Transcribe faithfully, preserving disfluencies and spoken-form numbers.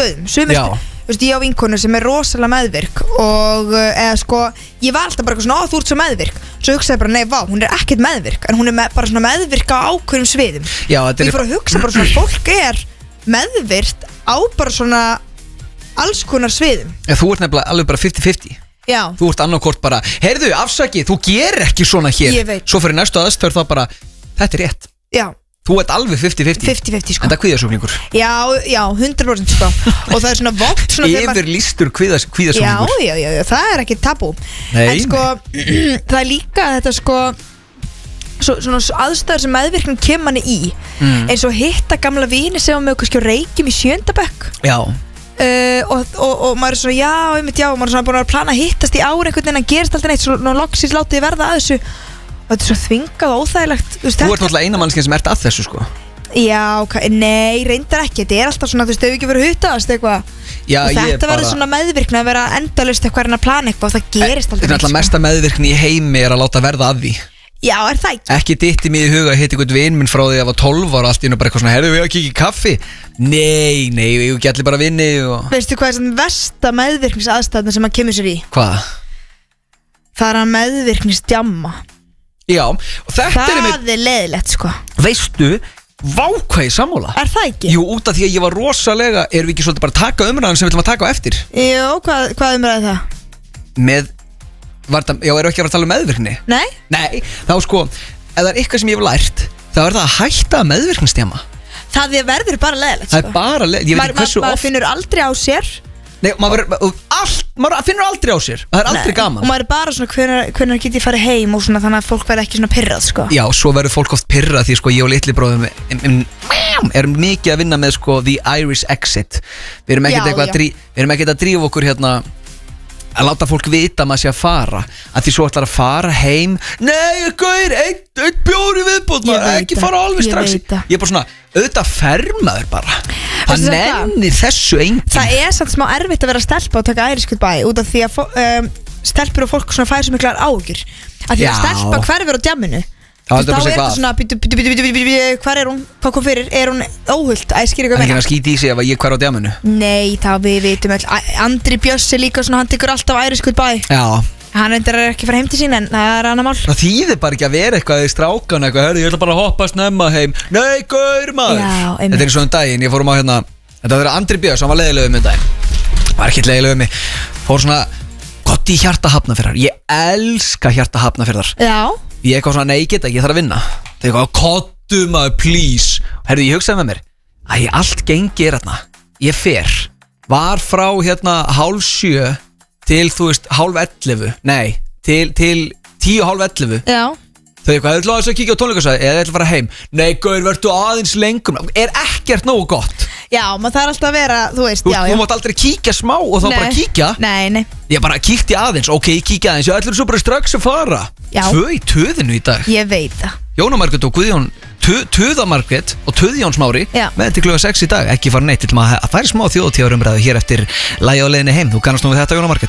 stöðum Sumir, þú veist, ég á vinkonu sem er rosalega meðvirk og, eða sko, ég var alltaf bara eitthvað svona, ó, þú ert svo meðvirk Svo hugsaði bara, nei, vá, hún er ekkert meðvirk En hún er með, bara svona meðvirk á ákveðum sviðum Já, Og ég fór að hugsa bara svona, fólk er meðvirkt á bara svona alls konar sviðum ja, Þú ert nefnilega alveg bara fifty fifty Já. Þú ert annarkort bara, heyrðu, afsaki, þú gerir ekki svona hér Svo fyrir næstu aðstöður þá bara, þetta er rétt Já Þú ert alveg fifty fifty fifty fifty sko En það kvíðasjúklingur Já, já, hundra prósent sko Og það er svona vont Yfir lístur kvíðasjúklingur Já, já, já, já, það er ekki tabú Nei, En sko, það er líka þetta sko svo, Svona aðstæður sem meðvirkning kemur manni í mm. Eins og hitta gamla vini sem var með kannski á Reykjum í sjönda bekk Já Uh, og, og, og maður er svona, já, einmitt já maður er svona búin að plana að hittast í ári einhvern veginn að gerist alltaf neitt, svo loksins látið verða að þessu og þetta er svo þvingað og óþægilegt Þú, þú ert náttúrulega eina mannskinn sem ert að þessu sko Já, nei, reyndar ekki þetta er alltaf svona, þú veist, þau ekki verið að huttast eitthvað Já, og þetta bara... verður svona meðvirkni að vera endalaust eitthvað að plana eitthvað og það gerist alltaf Þetta er alltaf mesta meðvirkni í heimi er að láta verða að því Já, er það ekki? Ekki ditti mér í huga að hitta einhvern vinn minn frá því að ég var tólf ára allt í nú bara eitthvað svona, herðu við að kíkja í kaffi Nei, nei, við ekki allir bara vinni og... Veistu hvað er svona versta meðvirknis aðstæðna sem maður kemur sér í? Hvað? Það er að meðvirknis djamma Já, og þetta Það er er, með... er leiðilegt sko Veistu, vákvæði sammála Er það ekki? Jú, út af því að ég var rosalega, erum við ekki svolítið bara að taka umræðan sem við ætlum að taka á eftir Jú, hvað, hvað umræði það? Með, var það, já, erum við ekki að fara að tala um meðvirkni? Nei? Nei, þá sko, ef það er eitthvað sem ég hef lært þá er það að hætta að meðvirknistjama Það verður bara leiðilegt Það sko. er bara leiðilegt, ég veit ekki hversu Maður oft finnur aldrei á sér Nei, maður, verður- allt, maður finnur aldrei á sér Það er aldrei Nei. gaman Og maður er bara svona, hvenær, hvenær get ég farið heim og svona þannig að fólk verður ekki svona pirrað sko. Já, svo verður fólk oft pirrað því sko ég og litli bróðum erum mikið að vinna með sko The Irish Exit Við erum ekkert Já, eitthvað já. að drí- við erum ekkert að drífa okkur hérna að láta fólk vita að maður sé að fara að því svo ætlar að fara heim Nei, gaur, einn ein bjóri viðbót Ég maður, veit ekki það, fara alveg ég strax veit það. Ég er bara svona, auðvitað fermaður bara Það Veistu það? nennir þessu enginn Það er samt smá erfitt að vera stelpa og taka Irish Goodbye út af því að fó- um, stelpur og fólk svona fær svo miklar ágjur að því að Já. stelpa hverfur á djamminu Þá Þú heldur veist, bara að þá er segja þetta hvað svona bítu, bítu, bítu, bítu, bítu, bítu, bítu, hvað er hún, hvað kom fyrir, er hún óhult, að ég skýr Það er eitthvað ekki meina að skýta í sig ef að ég hver á djáminu Nei, þá við vitum öll Æ, Andri Björs er líka svona, hann tekur alltaf Irish Goodbye Já, Hann reyndar ekki að fara heim til sín en það er annar mál það þýðir bara ekki að vera eitthvað í strákan eitthvað, herri, ég ætla bara að hoppa snemma heim Nei, gaur maður Já, einmitt. Þetta er eins og um daginn, ég fórum á hérna Þetta var Andri Björns, hann var leiðilegur um daginn Var ekkert leiðilegur mig Fór svona, gott í hjarta hafnafjörðar Ég elska hjarta hafnafjörðar Já, Ég eitthvað svona, nei, ég get ekki, ég þarf að vinna Það er eitthvað, kottu maður, please Herri, ég hugsaði með mér Æ, allt gengi er hérna Ég fer Var frá hérna hálf sjö Til, þú veist, hálf ellefu Nei, til, til tíu hálf ellefu já Þau eitthvað, ætla að kíkja á tónleikasvæði eða ætla að fara heim Nei, gaur, verður aðeins lengum Er ekkert nógu gott Já, maður þarf alltaf að vera, þú veist, Þú, já, þú já mátt aldrei kíkja smá og þá bara kíkja Nei, nei, Ég bara kíkti aðeins, ok, ég kíkja aðeins Ég ætla svo bara strax að fara Já. Tvö í töðinu í dag ég veit það Jóna Margrét og Guðjón Töða Margrét og Töðjón Smári Já. Með til klukkan sex í dag Ekki fara neitt til maður að færi smá þjóðtíðarumræðu hér eftir lagi á leiðinni heim Þú kannast nú við þetta, Jóna Margrét